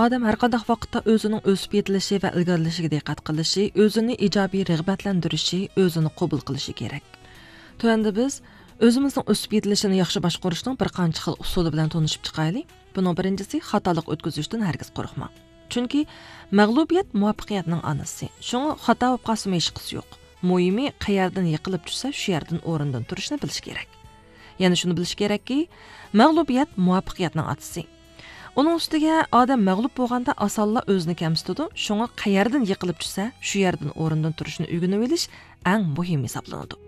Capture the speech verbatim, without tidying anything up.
odam har qanday vaqtda o'zining o'sib yetilishi va ilgarilashiga diqqat qilishi, o'zini ijobiy rag'batlantirishi, o'zini qabul qilishi kerak. To'yanda biz o'zimizning o'sib yetilishini yaxshi boshqarishning bir qancha xil usuli bilan tanishib chiqaylik. Buning birinchisi xatolik o'tkazishdan hargiz qo'rqmang. Chunki mag'lubiyat muvaffaqiyatning onasi. Shunga xato bo'lib qolsa hech qisi yo'q. Muhimi qayerdan yiqilib tushsa, shu yerdan o'rindan turishni bilish kerak. Ya'ni shuni bilish kerakki, mag'lubiyat muvaffaqiyatning otasi. Uning ustiga odam mag'lub bo'lganda osonla o'zini kamsitadi. Shunga qayerdan yiqilib tushsa, shu yerdan o'rindan turishni o'rganib olish eng muhim hisoblanadi.